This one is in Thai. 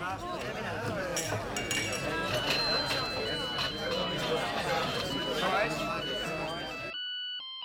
ไม่ได้ไปไหนเลย